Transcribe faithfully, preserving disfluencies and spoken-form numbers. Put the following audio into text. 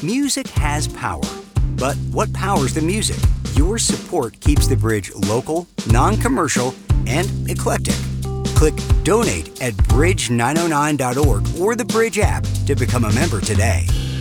Music has power. But what powers the music? Your support keeps the Bridge local, non-commercial, and eclectic. Click Donate at bridge nine oh nine dot org or the Bridge app to become a member today.